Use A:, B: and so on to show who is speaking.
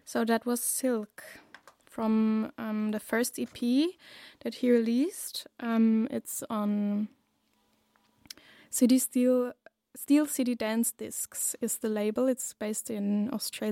A: So that was Silk from the first EP that he released. It's on Steel City Dance Discs is the label. It's based in Australia.